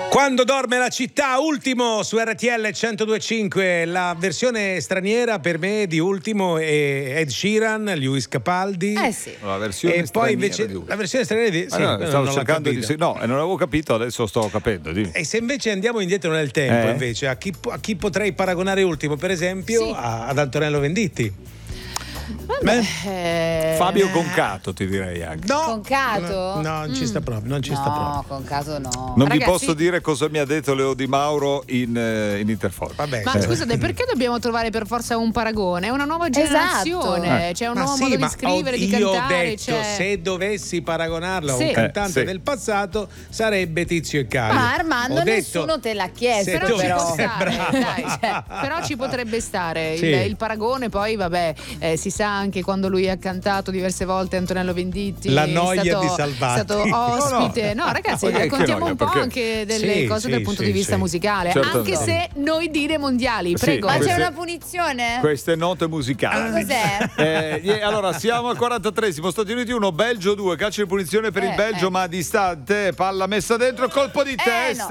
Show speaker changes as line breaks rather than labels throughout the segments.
Quando dorme la città, Ultimo su RTL 102.5. La versione straniera per me di Ultimo è Ed Sheeran, Lewis Capaldi.
Sì.
La versione
e poi invece
di
la versione straniera di
stavo cercando di no, non avevo capito, adesso sto capendo.
E se invece andiamo indietro nel tempo, invece, a chi potrei paragonare Ultimo, per esempio, ad Antonello Venditti?
Fabio Concato, ti direi anche.
No,
Concato?
No, non ci sta proprio. Non ci sta proprio.
No, Concato no.
Non
Ragazzi,
vi posso dire cosa mi ha detto Leo Di Mauro in interfono.
Vabbè,
Ma scusate, perché dobbiamo trovare per forza un paragone? È una nuova generazione, c'è un nuovo modo di scrivere, di cantare.
Io ho detto, se dovessi paragonarlo a un cantante del passato, sarebbe Tizio e Caio.
Ma Armando, nessuno te l'ha chiesto.
Però ci può stare, però ci potrebbe stare il paragone. Poi vabbè, si sa anche quando lui ha cantato diverse volte Antonello Venditti,
La noia di Salvati,
è stato ospite. No ragazzi, raccontiamo un po' anche delle cose dal punto di vista musicale, anche se noi dire mondiali, prego.
Ma c'è una punizione?
Queste note musicali.
Cos'è?
Allora siamo al 43esimo, Stati Uniti 1, Belgio 2, calcio di punizione per il Belgio ma distante, palla messa dentro, colpo di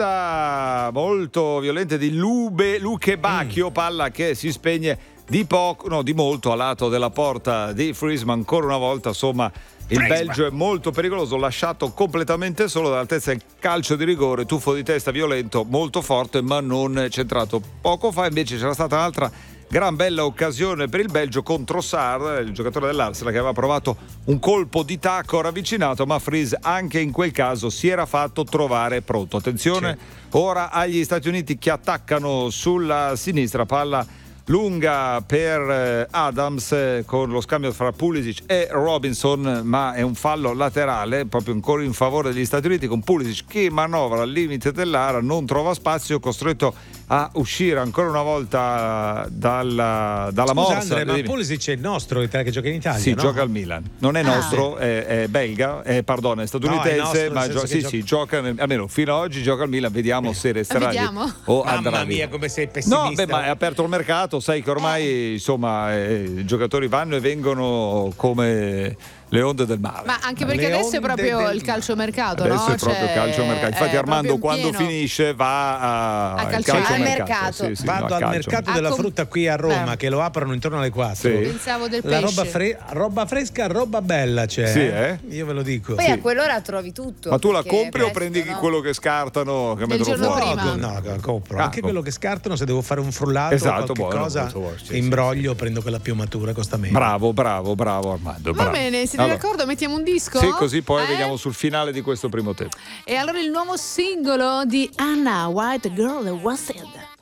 testa molto violente di Luke Bacchio, palla che si spegne di molto a lato della porta di Friesman. Ancora una volta, insomma, il Belgio è molto pericoloso, lasciato completamente solo dall'altezza del calcio di rigore, tuffo di testa violento, molto forte ma non centrato. Poco fa invece c'era stata un'altra gran bella occasione per il Belgio contro Sarr, il giocatore dell'Arsenal, che aveva provato un colpo di tacco ravvicinato, ma Fries anche in quel caso si era fatto trovare pronto. Attenzione, ora agli Stati Uniti che attaccano sulla sinistra, palla lunga per Adams con lo scambio fra Pulisic e Robinson, ma è un fallo laterale proprio ancora in favore degli Stati Uniti, con Pulisic che manovra al limite dell'area, non trova spazio, costretto a uscire ancora una volta dalla morsa.
Andrea, ma Pulisic è il nostro, che gioca in Italia?
Sì,
no?
gioca al Milan. Non è nostro, è belga, è statunitense, ma gioca almeno fino ad oggi gioca al Milan. Vediamo se resterà lì o andrà
Mamma mia, come sei pessimista.
No, ma è aperto il mercato, sai che ormai insomma i giocatori vanno e vengono come le onde del mare.
Ma anche perché adesso è proprio il calciomercato,
adesso
no?
è proprio calciomercato. Infatti Armando quando finisce va al calciomercato.
Vado al mercato della frutta qui a Roma, che lo aprono intorno alle 4.
Pensavo del
la
pesce.
roba fresca, roba bella c'è. Io ve lo dico.
Poi a quell'ora trovi tutto.
Ma tu la compri o prendi quello che scartano che mettono fuori?
No, compro anche quello che scartano. Se devo fare un frullato o qualche cosa, imbroglio, prendo quella più matura, costa meno.
Bravo Armando.
Va bene, siete d'accordo? Mettiamo un disco?
Sì, così poi vediamo sul finale di questo primo tempo.
E allora il nuovo singolo di Anna, White Girl That Was Said.